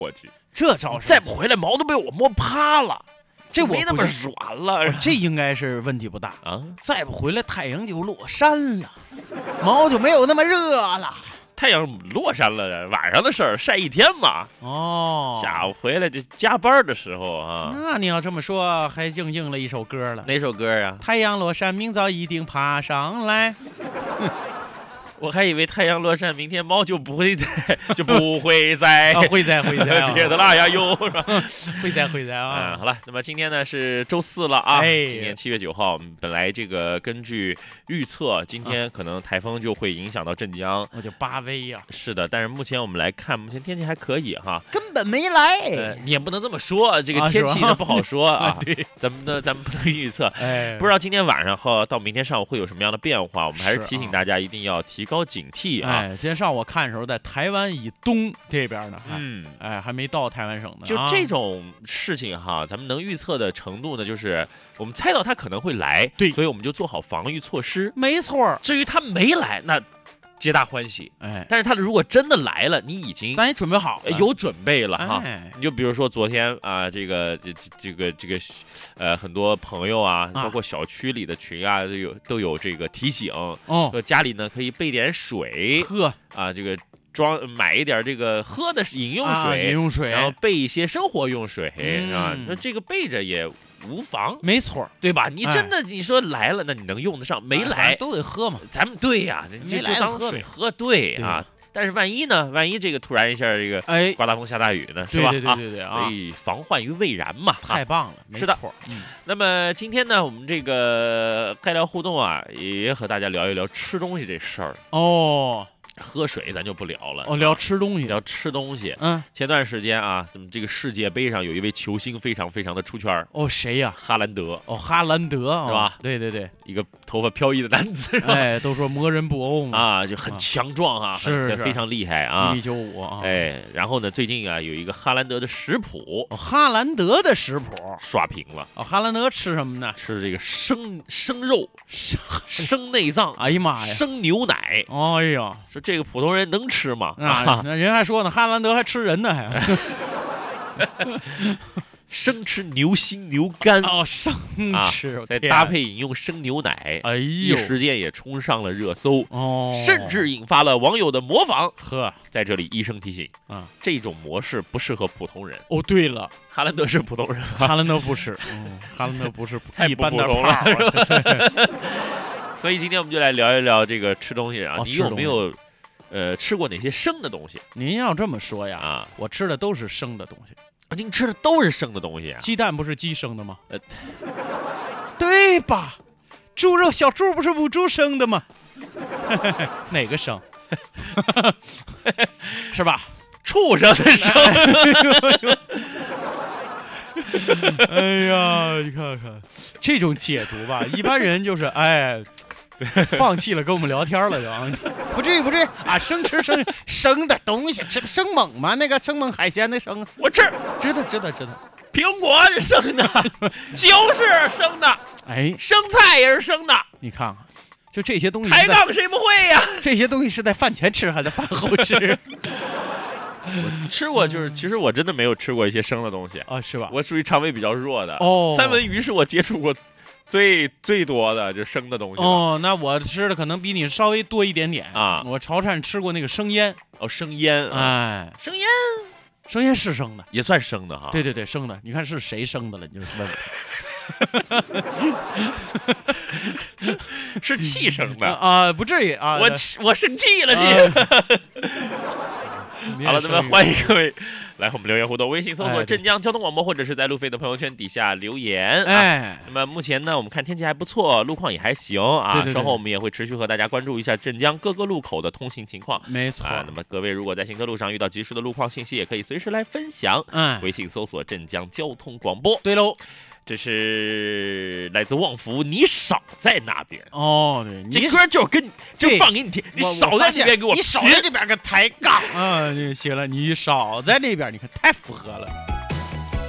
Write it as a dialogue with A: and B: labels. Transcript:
A: 过去，
B: 这招
A: 再不回来毛都被我摸趴了，
B: 这我
A: 没那么软了。
B: 这应该是问题不大
A: 啊，
B: 再不回来太阳就落山了，毛就没有那么热了。
A: 太阳落山了，晚上的事儿，晒一天嘛。
B: 哦，
A: 下午回来就加班的时候啊。
B: 那你要这么说，还应了一首歌了。
A: 哪首歌啊？
B: 太阳落山，明早一定爬上来。
A: 我还以为太阳落山，明天猫就不会在，会在，
B: 会在，
A: 别的啦呀哟，是吧？
B: 会在啊。
A: 好了，那么今天呢是周4了啊，今年7月9号，本来这个根据预测，今天可能台风就会影响到镇江，
B: 我就巴威呀。是
A: 的，但是目前我们来看，目前天气还可以哈，
B: 根本没来。
A: 你也不能这么说，这个天气呢不好说啊。
B: 对，
A: 咱们不能预测，不知道今天晚上和到明天上午会有什么样的变化，我们还是提醒大家一定要提高警惕啊！
B: 今天上午我看的时候，在台湾以东这边呢，还没到台湾省呢。
A: 就这种事情哈，咱们能预测的程度呢，就是我们猜到它可能会来，
B: 对，
A: 所以我们就做好防御措施。
B: 没错。
A: 至于它没来，那皆大欢喜。但是它如果真的来了，你已经
B: 咱也准备好了，
A: 有准备了哈。你就比如说昨天啊，这个很多朋友啊，包括小区里的群啊，都有这个提醒，说家里呢可以备点水，
B: 喝
A: 啊，这个买一点这个喝的饮用水，然后备一些生活用水啊，那这个备着也无妨，
B: 没错，
A: 对吧？你真的你说来了，那你能用得上；没来
B: 都得喝嘛。
A: 咱们对呀，你就当水喝，对啊。但是万一呢？万一这个突然一下这个刮大风下大雨呢，是吧？
B: 对啊，
A: 所以防患于未然嘛。
B: 太棒了，
A: 是的。那么今天呢，我们这个盖聊互动啊，也和大家聊一聊吃东西这事儿
B: 哦。
A: 喝水咱就不聊了
B: 聊吃东西，
A: 聊吃东西。前段时间啊，咱们这个世界杯上有一位球星非常非常的出圈。
B: 谁呀？
A: 哈兰德。
B: 哈兰德
A: 是吧？
B: 对，
A: 一个头发飘逸的男子。
B: 都说魔人布欧
A: 啊，就很强壮啊，
B: 是
A: 非常厉害啊
B: ，1.95啊。
A: 然后呢，最近啊有一个哈兰德的食谱，
B: 哈兰德的食谱
A: 刷屏了。
B: 哈兰德吃什么呢？
A: 吃这个生肉、生内脏。
B: 哎呀妈呀！
A: 生牛奶。
B: 哎呀，
A: 说这个普通人能吃吗？
B: 那人还说呢，哈兰德还吃人呢，还
A: 生吃牛心、牛肝
B: 生吃，
A: 再搭配饮用生牛奶，一时间也冲上了热搜，甚至引发了网友的模仿。在这里医生提醒这种模式不适合普通人。
B: 对了，
A: 哈兰德是普通人，
B: 哈兰德不是，哈兰德不是
A: 一般的胖。所以今天我们就来聊一聊这个吃东西啊，你有没有吃过哪些生的东西？
B: 您要这么说呀，我吃的都是生的东西。
A: 您吃的都是生的东西啊？
B: 鸡蛋不是鸡生的吗？对吧？猪肉小猪不是母猪生的吗？哪个生？是吧？
A: 畜生的生。
B: 哎呀，你看看这种解读吧，一般人就是放弃了跟我们聊天了就不至于啊，生吃生的东西，吃的生猛吗？那个生猛海鲜的生，
A: 我吃，
B: 知道。
A: 苹果是生的，西红柿生的，生菜也是生的。
B: 你看看，就这些东西，
A: 抬杠谁不会呀？
B: 这些东西是在饭前吃还是饭后吃？
A: 我吃过，其实我真的没有吃过一些生的东西
B: 是吧？
A: 我属于肠胃比较弱的三文鱼是我接触过最多的就生的东西
B: 那我吃的可能比你稍微多一点点啊。我潮汕吃过那个生腌
A: 生腌
B: 生腌是生的，
A: 也算生的哈。
B: 对，生的。你看是谁生的了？你就问
A: 问。是气生的
B: 不至于啊。
A: 我生气了好了，那么欢迎各位来和我们留言互动，微信搜索镇江交通广播，或者是在路飞的朋友圈底下留言。那么目前呢，我们看天气还不错，路况也还行啊。稍后我们也会持续和大家关注一下镇江各个路口的通行情况。
B: 没错
A: 那么各位如果在行车路上遇到及时的路况信息，也可以随时来分享。微信搜索镇江交通广播。
B: 对喽。
A: 这是来自旺福，你少在那边
B: 对，
A: 这歌就放给你听，你少在这边给我，
B: 你少在这边给抬杠行了，你少在那边，你看太符合了。